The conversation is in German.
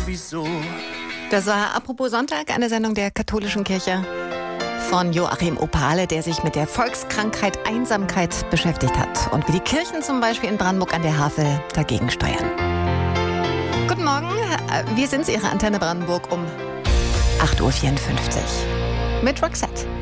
sowieso. Das war Apropos Sonntag, eine Sendung der katholischen Kirche von Joachim Opale, der sich mit der Volkskrankheit Einsamkeit beschäftigt hat und wie die Kirchen zum Beispiel in Brandenburg an der Havel dagegen steuern. Guten Morgen, wir sind Ihre Antenne Brandenburg um 8.54 Uhr mit Roxette.